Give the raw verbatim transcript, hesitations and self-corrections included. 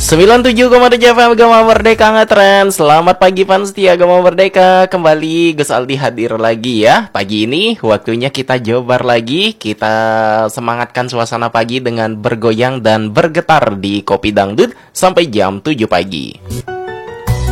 sembilan puluh tujuh koma tujuh F M Gema Merdeka ngetren. Selamat pagi fans setia Gema Merdeka. Kembali Gus Aldi hadir lagi ya. Pagi ini waktunya kita jobar lagi. Kita semangatkan suasana pagi dengan bergoyang dan bergetar di Kopi Dangdut sampai jam tujuh pagi.